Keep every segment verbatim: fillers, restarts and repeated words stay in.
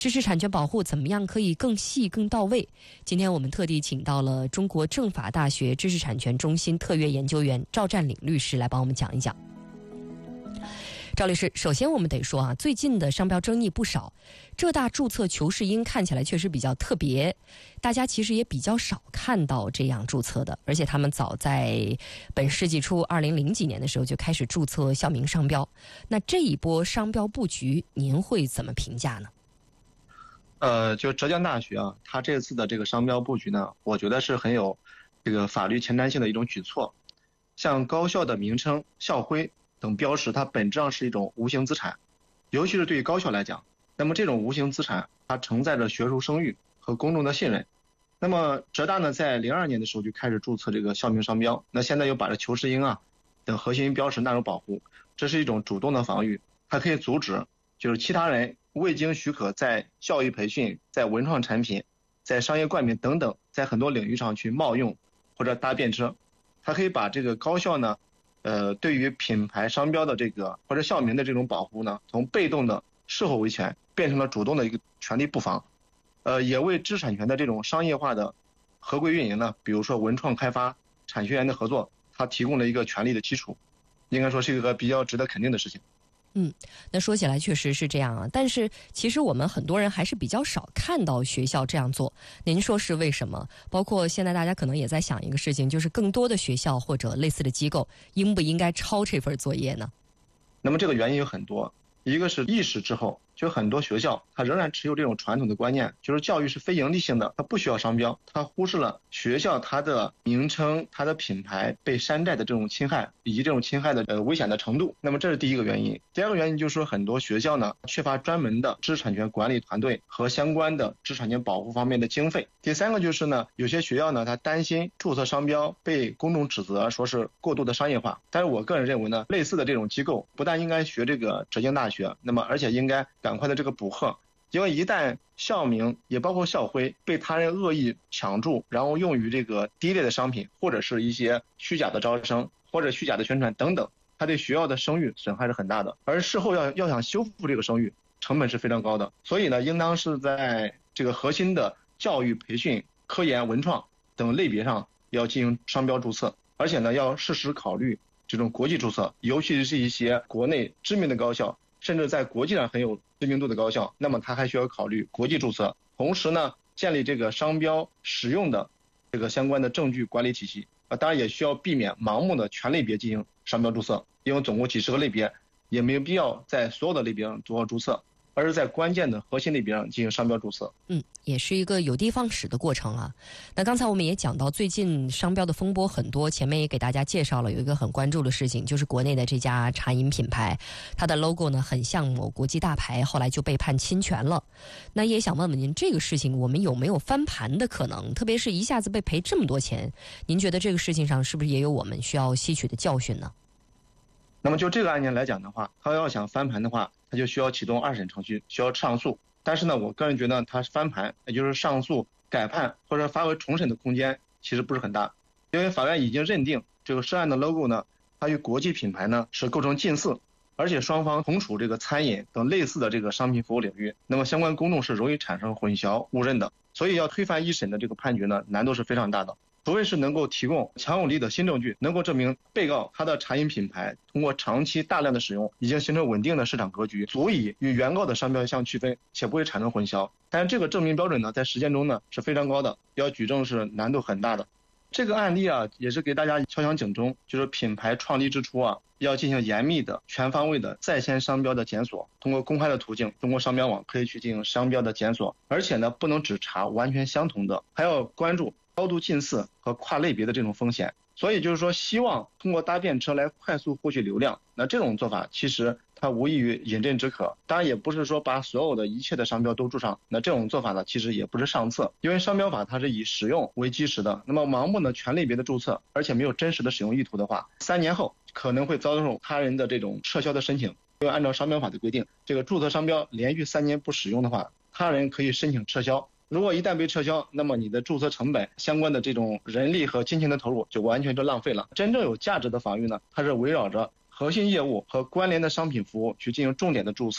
知识产权保护怎么样可以更细更到位？今天我们特地请到了中国政法大学知识产权中心特约研究员赵占领律师来帮我们讲一讲。赵律师，首先我们得说啊，最近的商标争议不少，浙大注册裘世英看起来确实比较特别，大家其实也比较少看到这样注册的，而且他们早在本世纪初二零零几年的时候就开始注册校名商标。那这一波商标布局，您会怎么评价呢？ 呃，就浙江大学啊，它这次的这个商标布局呢，我觉得是很有这个法律前瞻性的一种举措。像高校的名称、校徽等标识，它本质上是一种无形资产，尤其是对于高校来讲，那么这种无形资产，它承载着学术声誉和公众的信任。那么浙大呢，在零二年的时候就开始注册这个校名商标，那现在又把这裘世英啊等核心标识纳入保护，这是一种主动的防御，它可以阻止就是其他人未经许可在教育培训、在文创产品、在商业冠名等等，在很多领域上去冒用或者搭便车。它可以把这个高校呢，呃，对于品牌商标的这个或者校名的这种保护呢，从被动的事后维权变成了主动的一个权利布防，呃，也为知识产权的这种商业化的合规运营呢，比如说文创开发、产学研的合作，它提供了一个权利的基础，应该说是一个比较值得肯定的事情。 嗯，那说起来确实是这样啊，但是其实我们很多人还是比较少看到学校这样做。您说是为什么？包括现在大家可能也在想一个事情，就是更多的学校或者类似的机构应不应该抄这份作业呢？ 那么这个原因有很多，一个是意识之后，就很多学校它仍然持有这种传统的观念，就是教育是非盈利性的，它不需要商标，它忽视了学校它的名称、它的品牌被山寨的这种侵害，以及这种侵害的呃危险的程度。那么这是第一个原因。第二个原因就是说，很多学校呢缺乏专门的知识产权管理团队和相关的知识产权保护方面的经费。第三个就是呢，有些学校呢，他担心注册商标被公众指责说是过度的商业化。但是我个人认为呢，类似的这种机构不但应该学这个浙江大学，那么而且应该赶快的这个补课，因为一旦校名也包括校徽被他人恶意抢注，然后用于这个低劣的商品，或者是一些虚假的招生或者虚假的宣传等等，它对学校的声誉损害是很大的，而事后要要想修复这个声誉，成本是非常高的。所以呢，应当是在这个核心的教育培训、科研、文创等类别上要进行商标注册，而且呢，要适时考虑这种国际注册，尤其是一些国内知名的高校，甚至在国际上很有知名度的高校，那么它还需要考虑国际注册。同时呢，建立这个商标使用的这个相关的证据管理体系啊，当然也需要避免盲目的全类别进行商标注册，因为总共几十个类别，也没有必要在所有的类别上做好注册，而是在关键的核心类别上进行商标注册。 嗯，也是一个有的放矢的过程啊。那刚才我们也讲到，最近商标的风波很多，前面也给大家介绍了有一个很关注的事情，就是国内的这家茶饮品牌，它的 logo 呢很像某国际大牌，后来就被判侵权了。那也想问问您，这个事情我们有没有翻盘的可能？特别是一下子被赔这么多钱，您觉得这个事情上是不是也有我们需要吸取的教训呢？ 那么就这个案件来讲的话，他要想翻盘的话，他就需要启动二审程序，需要上诉。但是呢，我个人觉得他翻盘，也就是上诉、改判或者发回重审的空间其实不是很大，因为法院已经认定这个涉案的 logo 呢，它与国际品牌呢是构成近似，而且双方同处这个餐饮等类似的这个商品服务领域，那么相关公众是容易产生混淆误认的，所以要推翻一审的这个判决呢，难度是非常大的。除非是能够提供强有力的新证据，能够证明被告他的茶饮品牌通过长期大量的使用，已经形成稳定的市场格局，足以与原告的商标相区分，且不会产生混淆。但是这个证明标准呢，在实践中呢是非常高的，要举证是难度很大的。这个案例啊，也是给大家敲响警钟，就是品牌创立之初啊，要进行严密的、全方位的在线商标的检索，通过公开的途径，中国商标网可以去进行商标的检索，而且呢，不能只查完全相同的，还要关注高度近似和跨类别的这种风险。所以就是说，希望通过搭便车来快速获取流量，那这种做法其实它无异于饮鸩止渴。当然也不是说把所有的一切的商标都注上，那这种做法呢，其实也不是上策，因为商标法它是以使用为基石的。那么盲目的全类别的注册，而且没有真实的使用意图的话，三年后可能会遭受他人的这种撤销的申请。因为按照商标法的规定，这个注册商标连续三年不使用的话，他人可以申请撤销。如果一旦被撤销，那么你的注册成本、相关的这种人力和金钱的投入就完全就浪费了。真正有价值的法律呢，它是围绕着核心业务和关联的商品服务去进行重点的注册，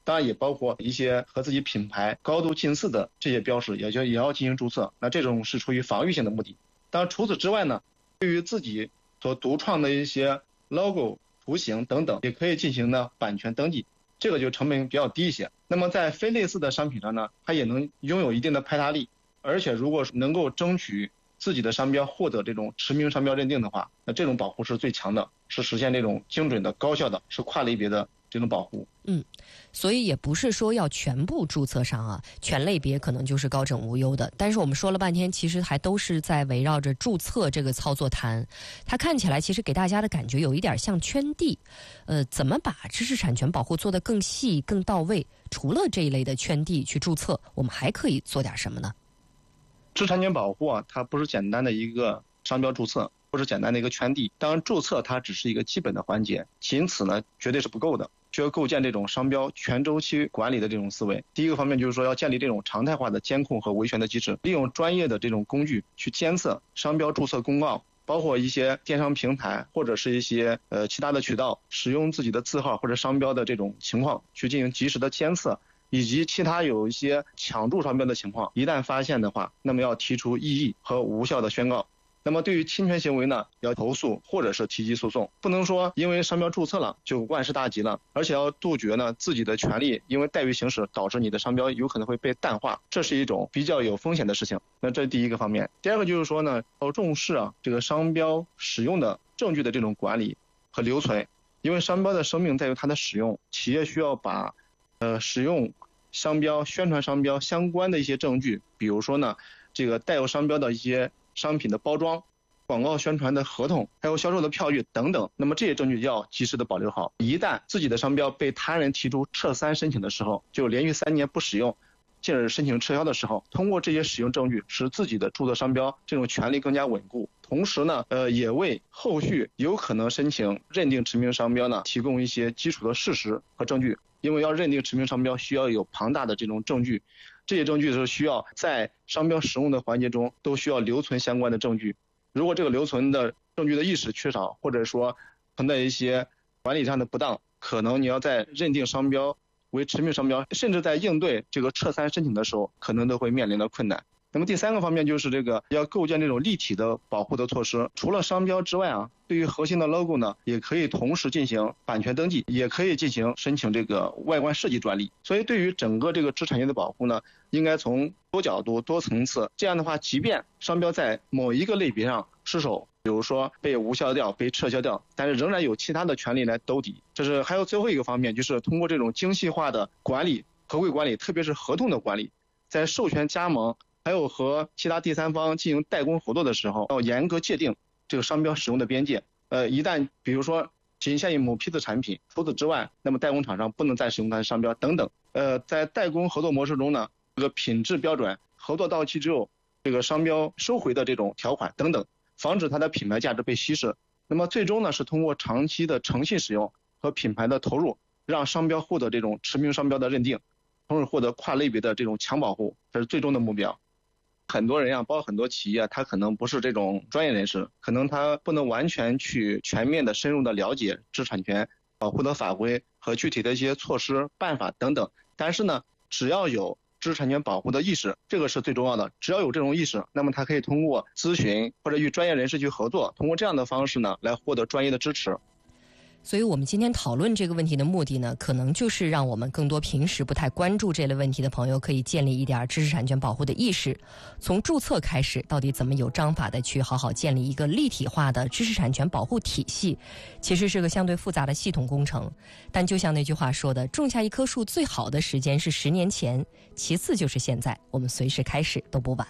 当然也包括一些和自己品牌高度近似的这些标识，也就也要进行注册。那这种是出于防御性的目的。当然除此之外呢，对于自己所独创的一些 logo、图形等等，也可以进行呢版权登记，这个就成本比较低一些。那么在非类似的商品上呢，它也能拥有一定的拍大力，而且如果能够争取自己的商标获得这种驰名商标认定的话，那这种保护是最强的，是实现这种精准的、高效的，是跨类别的这种保护。 嗯，所以也不是说要全部注册上啊，全类别可能就是高枕无忧的。但是我们说了半天，其实还都是在围绕着注册这个操作谈。它看起来其实给大家的感觉有一点像圈地。呃，怎么把知识产权保护做得更细、更到位？除了这一类的圈地去注册，我们还可以做点什么呢？ 知识产权保护啊，它不是简单的一个商标注册，不是简单的一个圈地。当然，注册它只是一个基本的环节，仅此呢绝对是不够的，需要构建这种商标全周期管理的这种思维。第一个方面就是说要建立这种常态化的监控和维权的机制，利用专业的这种工具去监测商标注册公告，包括一些电商平台或者是一些呃其他的渠道使用自己的字号或者商标的这种情况去进行及时的监测。以及其他有一些抢注商标的情况，一旦发现的话，那么要提出异议和无效的宣告。那么对于侵权行为呢，要投诉或者是提起诉讼，不能说因为商标注册了就万事大吉了，而且要杜绝呢自己的权利因为怠于行使导致你的商标有可能会被淡化，这是一种比较有风险的事情。那这是第一个方面。第二个就是说呢，要重视啊这个商标使用的证据的这种管理和留存，因为商标的生命在于它的使用，企业需要把呃使用商标、宣传商标相关的一些证据，比如说呢这个带有商标的一些商品的包装、广告宣传的合同，还有销售的票据等等，那么这些证据要及时的保留好。一旦自己的商标被他人提出撤三申请的时候，就连续三年不使用，进而申请撤销的时候，通过这些使用证据使自己的注册商标这种权利更加稳固，同时呢呃也为后续有可能申请认定驰名商标呢提供一些基础的事实和证据。因为要认定驰名商标需要有庞大的这种证据，这些证据是需要在商标使用的环节中都需要留存相关的证据。如果这个留存的证据的意识缺少，或者说存在一些管理上的不当，可能你要在认定商标为驰名商标，甚至在应对这个撤三申请的时候，可能都会面临的困难。那么第三个方面就是这个要构建这种立体的保护的措施。除了商标之外啊，对于核心的 logo 呢，也可以同时进行版权登记，也可以进行申请这个外观设计专利。所以对于整个这个知识产权的保护呢，应该从多角度、多层次。这样的话，即便商标在某一个类别上失守，比如说被无效掉、被撤销掉，但是仍然有其他的权利来兜底。这是还有最后一个方面，就是通过这种精细化的管理、合规管理，特别是合同的管理，在授权加盟还有和其他第三方进行代工合作的时候，要严格界定这个商标使用的边界。呃，一旦比如说仅限于某批次产品，除此之外，那么代工厂商不能再使用它的商标等等。呃，在代工合作模式中呢，这个品质标准、合作到期之后这个商标收回的这种条款等等，防止它的品牌价值被稀释。那么最终呢，是通过长期的诚信使用和品牌的投入，让商标获得这种驰名商标的认定，同时获得跨类别的这种强保护，这是最终的目标。很多人啊，包括很多企业，他可能不是这种专业人士，可能他不能完全去全面的、深入的了解知识产权保护的法规和具体的一些措施、办法等等。但是呢，只要有知识产权保护的意识，这个是最重要的。只要有这种意识，那么他可以通过咨询或者与专业人士去合作，通过这样的方式呢，来获得专业的支持。 所以我们今天讨论这个问题的目的呢，可能就是让我们更多平时不太关注这类问题的朋友可以建立一点知识产权保护的意识。从注册开始，到底怎么有章法的去好好建立一个立体化的知识产权保护体系，其实是个相对复杂的系统工程。但就像那句话说的，种下一棵树最好的时间是十年前，其次就是现在，我们随时开始都不晚。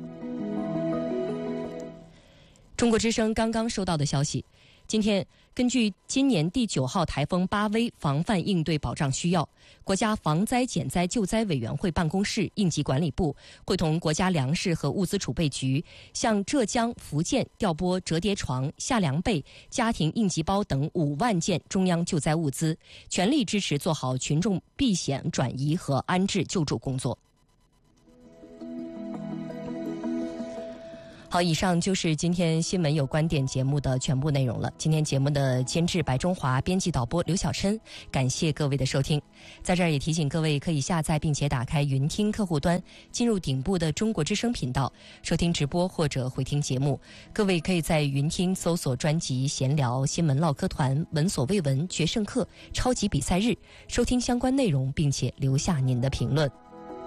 中国之声刚刚收到的消息，今天根据今年第九号台风巴威防范应对保障需要，国家防灾减灾救灾委员会办公室应急管理部会同国家粮食和物资储备局向浙江、福建调拨折叠床、夏凉被、家庭应急包等五万件中央救灾物资，全力支持做好群众避险转移和安置救助工作。 好，以上就是今天新闻有观点节目的全部内容了。今天节目的监制白中华，编辑导播刘晓琛，感谢各位的收听。在这儿也提醒各位可以下载并且打开云听客户端，进入顶部的中国之声频道收听直播或者回听节目。各位可以在云听搜索专辑闲聊、新闻唠嗑团、闻所未闻、决胜课、超级比赛日，收听相关内容并且留下您的评论。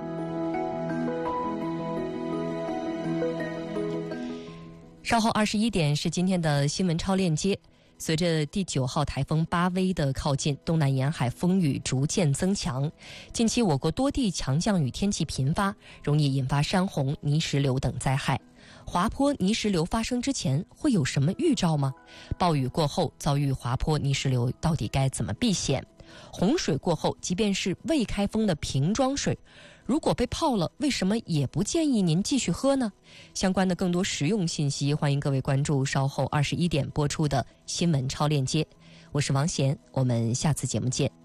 稍后二十一点是今天的新闻超链接。随着第九号台风巴威的靠近，东南沿海风雨逐渐增强。近期我国多地强降雨天气频发，容易引发山洪、泥石流等灾害。滑坡、泥石流发生之前会有什么预兆吗？暴雨过后遭遇滑坡、泥石流到底该怎么避险？洪水过后，即便是未开封的瓶装水，如果被泡了，为什么也不建议您继续喝呢？相关的更多实用信息，欢迎各位关注稍后二十一点播出的新闻超链接。我是王贤，我们下次节目见。